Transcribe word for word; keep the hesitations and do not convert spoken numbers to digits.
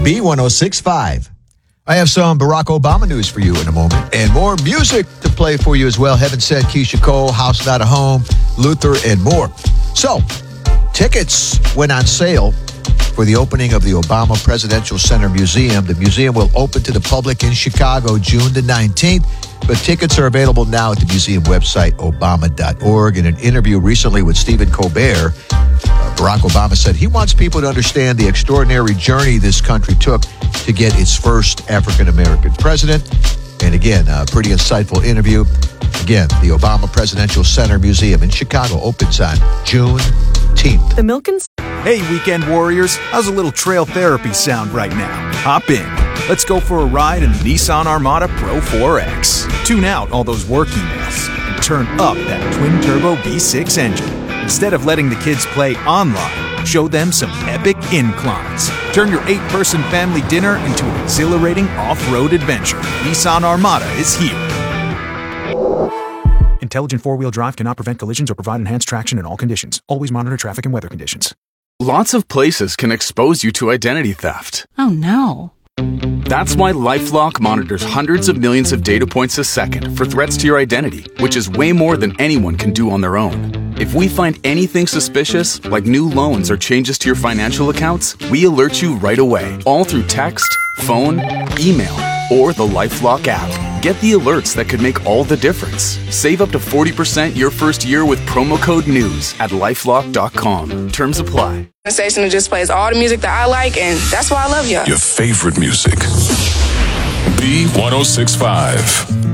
B one oh six point five. I have some Barack Obama news for you in a moment, and more music to play for you as well. Heaven Sent, Keisha Cole, House Not a Home, Luther, and more. So, tickets went on sale for the opening of the Obama Presidential Center Museum. The museum will open to the public in Chicago June the nineteenth, but tickets are available now at the museum website, obama dot org. In an interview recently with Stephen Colbert, uh, Barack Obama said he wants people to understand the extraordinary journey this country took to get its first African-American president. And again, a pretty insightful interview. Again, the Obama Presidential Center Museum in Chicago opens on June tenth. The Milkins. Hey, weekend warriors, how's a little trail therapy sound right now? Hop in. Let's go for a ride in the Nissan Armada Pro four X. Tune out all those work emails and turn up that twin-turbo V six engine. Instead of letting the kids play online, show them some epic inclines. Turn your eight-person family dinner into an exhilarating off-road adventure. Nissan Armada is here. Intelligent four-wheel drive cannot prevent collisions or provide enhanced traction in all conditions. Always monitor traffic and weather conditions. Lots of places can expose you to identity theft. Oh no. That's why LifeLock monitors hundreds of millions of data points a second for threats to your identity, which is way more than anyone can do on their own. If we find anything suspicious, like new loans or changes to your financial accounts, we alert you right away, all through text, phone, email, or the LifeLock app. Get the alerts that could make all the difference. Save up to forty percent your first year with promo code NEWS at lifelock dot com. Terms apply. The station that just plays all the music that I like, and that's why I love y'all. Your favorite music. B one oh six point five.